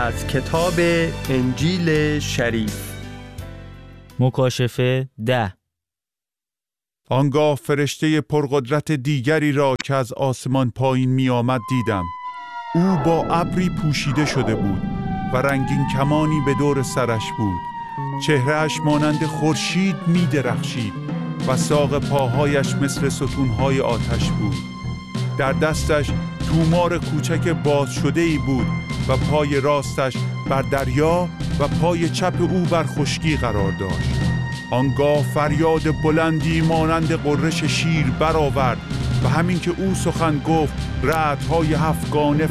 از کتاب انجیل شریف. مکاشفه 10. آنگاه فرشته پرقدرت دیگری را که از آسمان پایین می آمد دیدم. او با ابری پوشیده شده بود و رنگین کمانی به دور سرش بود. چهرهش مانند خورشید می درخشید و ساق پاهایش مثل ستونهای آتش بود. در دستش تومار کوچک باز شده‌ای بود و پای راستش بر دریا و پای چپ او بر خشکی قرار داشت. آنگاه فریاد بلندی مانند غرش شیر برآورد و همین که او سخن گفت رعدهای هفتگانه